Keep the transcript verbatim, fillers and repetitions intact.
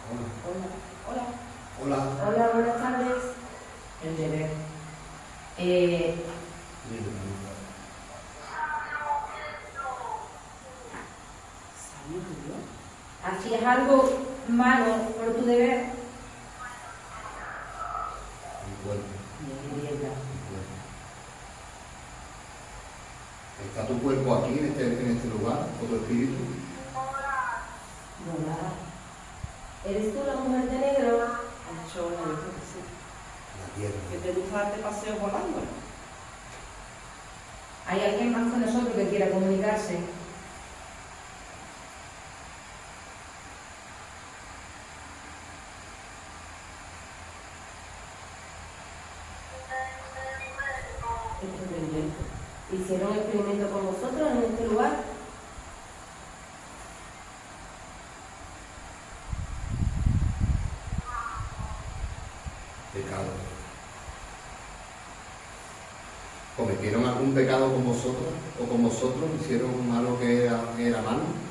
Hola. Hola. Hola. Hola, buenas tardes. El deber. Eh, ¿Hacías algo malo por tu deber? Mi cuerpo. Mi dieta. Mi cuerpo. ¿Está tu cuerpo aquí, en este, en este lugar, o tu espíritu? Hola. ¿Eres tú la mujer de negro? Yo no digo que sí. La tierra. Que te gusta darte paseo volando. ¿Hay alguien más con nosotros que quiera comunicarse? Experimento. ¿Hicieron un experimento con vosotros en este lugar? Pecado. ¿Cometieron algún pecado con vosotros o con vosotros? ¿Hicieron algo que era, que era malo?